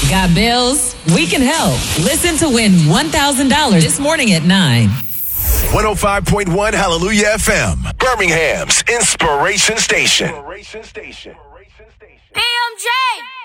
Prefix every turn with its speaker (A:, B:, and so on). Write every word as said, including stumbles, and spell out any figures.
A: Got bills? We can help. Listen to win one thousand dollars this morning at nine.
B: one oh five point one Hallelujah F M, Birmingham's Inspiration Station.
C: B M J!